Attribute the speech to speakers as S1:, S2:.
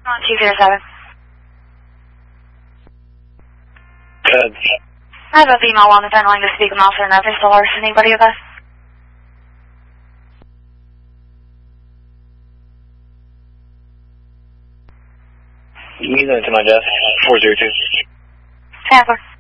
S1: On 207.
S2: Good.
S1: I have a female on the phone line to speak with Officer Nothing so large. Anybody of us?
S2: You need that to my desk. 402.
S1: Handler.